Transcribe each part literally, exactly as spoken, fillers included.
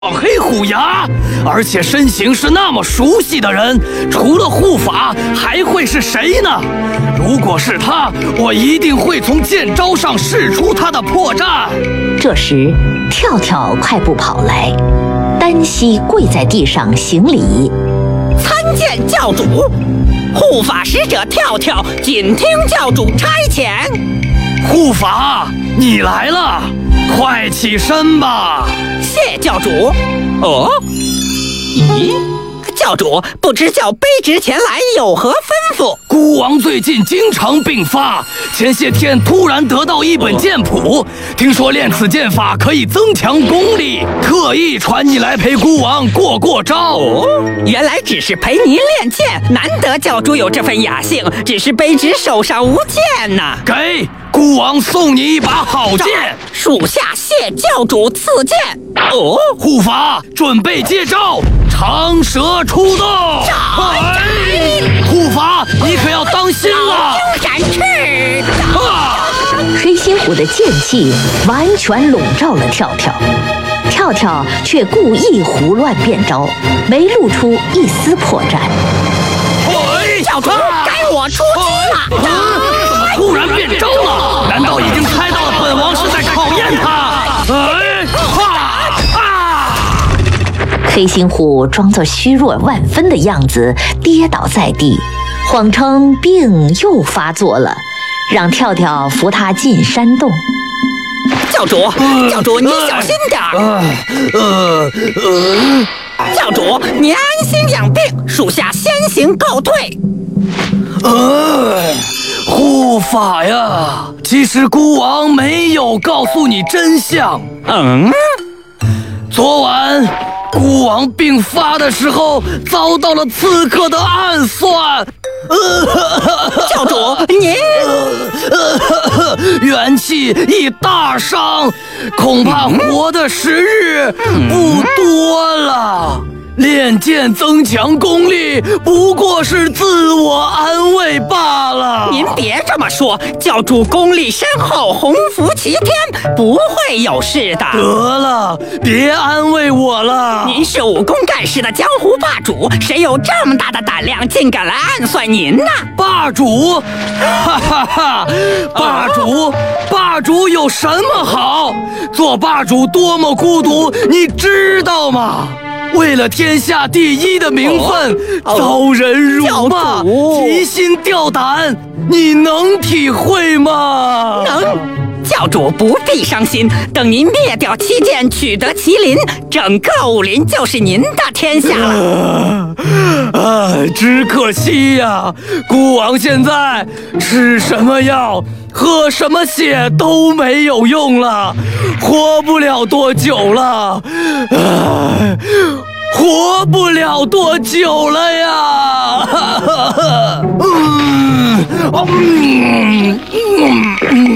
黑虎牙，而且身形是那么熟悉的人，除了护法还会是谁呢？如果是他，我一定会从剑招上试出他的破绽。 这时，跳跳快步跑来，单膝跪在地上行礼：“ 参见教主，护法使者跳跳谨听教主差遣。” 护法，你来了，快起身吧。 谢教主。哦，咦，教主，不知教卑职前来有何吩咐？ 孤王最近经常病发，前些天突然得到一本剑谱，听说练此剑法可以增强功力，特意传你来陪孤王过过招。 哦，原来只是陪您练剑，难得教主有这份雅兴，只是卑职手上无剑呐。 给孤王送你一把好剑， 属下谢教主赐剑。 哦，护法准备接招，长蛇出动！哎，护法，你可要当心了！ 展翅！ 啊！ 黑心虎的剑气完全笼罩了跳跳，跳跳却故意胡乱变招，没露出一丝破绽。 哎， 教主，该我出击了！ 啊！怎么突然变招了？难道已经猜到了本王是在考验他？哎，哈啊！ 黑心虎装作虚弱万分的样子，跌倒在地，谎称病又发作了，让跳跳扶他进山洞。 教主，教主，你小心点儿。 呃呃， 教主，你安心养病，属下先行告退。 呃，护法呀，其实孤王没有告诉你真相。 嗯， 昨晚孤王病发的时候，遭到了刺客的暗算。 教主，您元气已大伤，恐怕活的时日不多了。练剑增强功力，不过是自我安慰罢了。 您别这么说，教主功力深厚，鸿福齐天，不会有事的。 得了，别安慰我了。 您是武功盖世的江湖霸主，谁有这么大的胆量，竟敢来暗算您呢？ 霸主，哈哈哈！霸主，啊、霸主有什么好？做霸主多么孤独，你知道吗？为了天下第一的名分，哦、遭人辱骂，提心吊胆，你能体会吗？ 能。教主不必伤心，等您灭掉七剑，取得麒麟，整个武林就是您的天下了。 啊，啊只可惜呀、啊，孤王现在吃什么药，喝什么血都没有用了，活不了多久了。啊活不了多久了呀！嗯嗯嗯、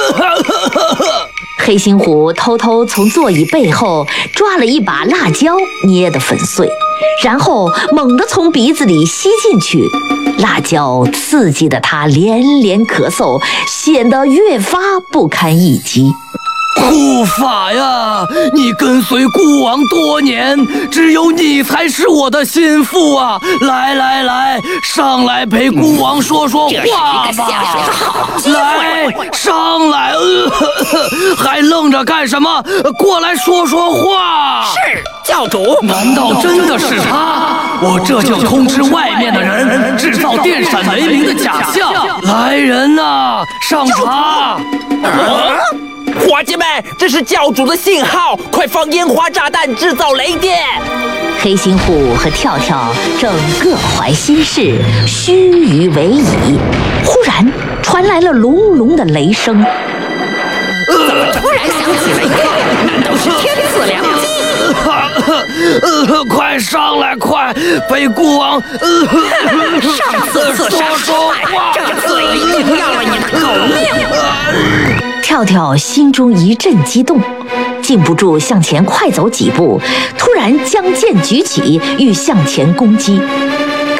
黑心虎偷偷从座椅背后抓了一把辣椒，捏得粉碎，然后猛地从鼻子里吸进去。辣椒刺激得他连连咳嗽，显得越发不堪一击。 护法呀，你跟随孤王多年，只有你才是我的心腹啊！来来来，上来陪孤王说说话吧！来，上来！呃呵呵，还愣着干什么？过来说说话！ 是教主。 难道真的是他？我这就通知外面的人，制造电闪雷鸣的假象。来人呐，上茶！ 啊伙计们，这是教主的信号，快放烟花炸弹制造雷电！ 黑心虎和跳跳正各怀心事，须臾为已，忽然传来了隆隆的雷声。 怎么突然响起雷电？难道是天赐良机？ 呃，快上来，快陪孤王！呃， 上次刺杀失败，这次一定要了你的狗命！ 跳跳心中一阵激动，禁不住向前快走几步，突然将剑举起，欲向前攻击。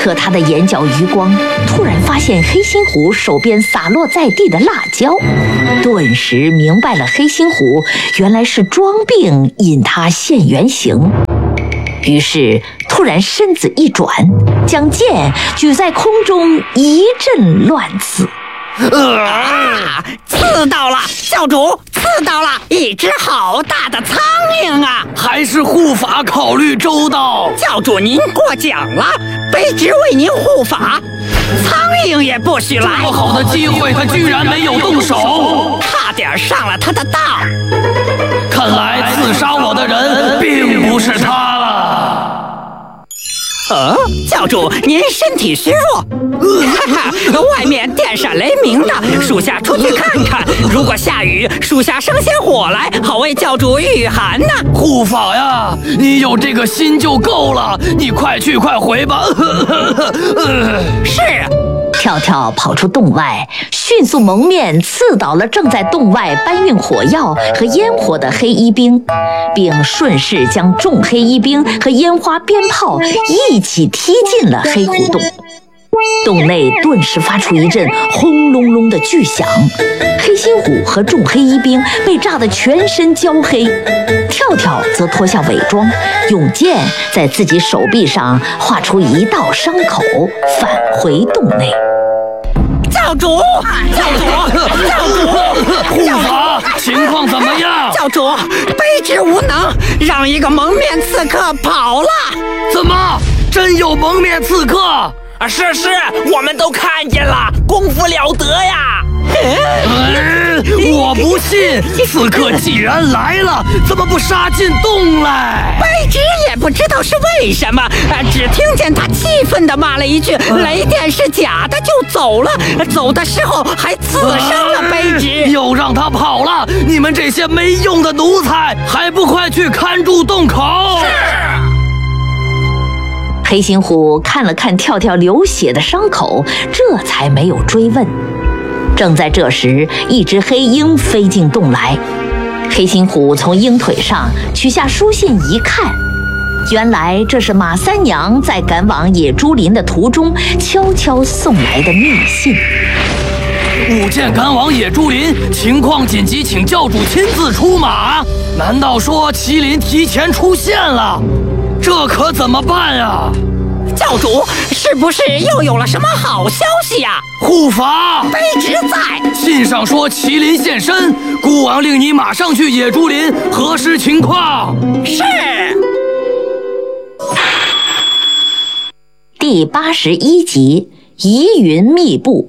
可他的眼角余光突然发现黑心虎手边洒落在地的辣椒，顿时明白了黑心虎原来是装病引他现原形。于是突然身子一转，将剑举在空中一阵乱刺。 啊！刺到了，教主，刺到了一只好大的苍蝇啊！ 还是护法考虑周到。 教主您过奖了，卑职为您护法，苍蝇也不许来。 这么好的机会，他居然没有动手， 差点上了他的当。 看来刺杀我的人并不是他了。 呃，教主，您身体虚弱，哈哈，外面电闪雷鸣的，属下出去看看。如果下雨，属下升些火来，好为教主御寒呢。 护法呀，你有这个心就够了，你快去快回吧。 是。 跳跳跑出洞外，迅速蒙面刺倒了正在洞外搬运火药和烟火的黑衣兵，并顺势将众黑衣兵和烟花鞭炮一起踢进了黑虎洞。洞内顿时发出一阵轰隆隆的巨响，黑心虎和众黑衣兵被炸得全身焦黑，跳跳则脱下伪装，用剑在自己手臂上画出一道伤口，返回洞内。 教主，教主，教主， 护法，情况怎么样？ 教主，卑职无能，让一个蒙面刺客跑了。 怎么，真有蒙面刺客？ 啊，是是，我们都看见了，功夫了得呀！ 嗯，我不信，刺客既然来了，怎么不杀进洞来？ 卑职也不知道是为什么，啊，只听见他气愤地骂了一句“雷电是假的”就走了，走的时候还刺伤了卑职。 呃、又让他跑了！你们这些没用的奴才，还不快去看住洞口！ 是。 黑心虎看了看跳跳流血的伤口，这才没有追问。正在这时，一只黑鹰飞进洞来。黑心虎从鹰腿上取下书信一看，原来这是马三娘在赶往野猪林的途中悄悄送来的密信。 舞剑赶往野猪林，情况紧急，请教主亲自出马。难道说麒麟提前出现了？这可怎么办啊？ 教主，是不是又有了什么好消息呀？ 护法， 卑职在。 信上说麒麟现身，孤王令你马上去野猪林核实情况。 是。 第八十一集，疑云密布。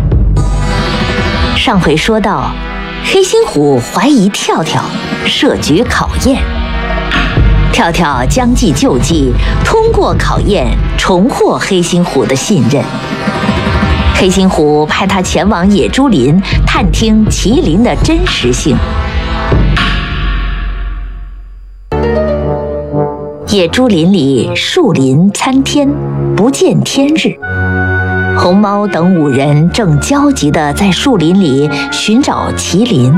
上回说到，黑心虎怀疑跳跳，设局考验。跳跳将计就计，通过考验重获黑心虎的信任。黑心虎派他前往野猪林探听麒麟的真实性。野猪林里树林参天，不见天日。红猫等五人正焦急地在树林里寻找麒麟。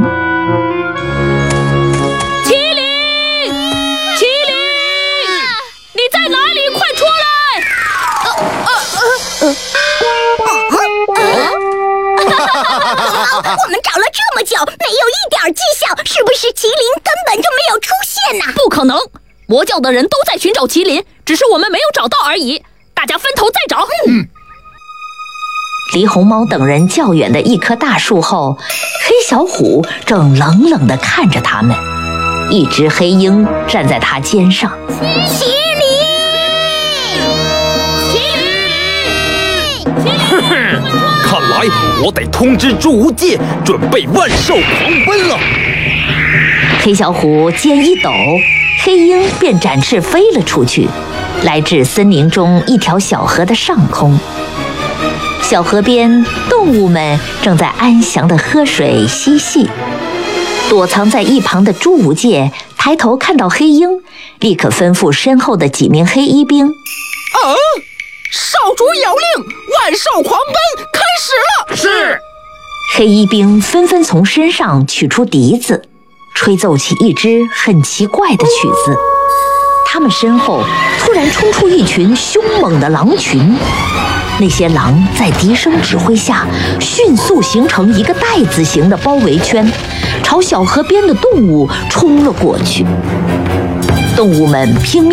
我们找了这么久，没有一点迹象，是不是麒麟根本就没有出现呢？ 不可能，魔教的人都在寻找麒麟，只是我们没有找到而已。大家分头再找。嗯。 离红猫等人较远的一棵大树后，黑小虎正冷冷地看着他们。一只黑鹰站在他肩上。 麒麟，麒麟，麒麟！ 看来我得通知朱无戒，准备万兽狂奔了。 黑小虎肩一抖，黑鹰便展翅飞了出去，来至森林中一条小河的上空。小河边，动物们正在安详地喝水嬉戏。躲藏在一旁的朱无戒抬头看到黑鹰，立刻吩咐身后的几名黑衣兵：“ 啊！少主有令，万兽狂奔开始了！” 是。 黑衣兵纷纷从身上取出笛子，吹奏起一支很奇怪的曲子。 他们身后突然冲出一群凶猛的狼群，那些狼在笛声指挥下，迅速形成一个带子形的包围圈，朝小河边的动物冲了过去。动物们拼命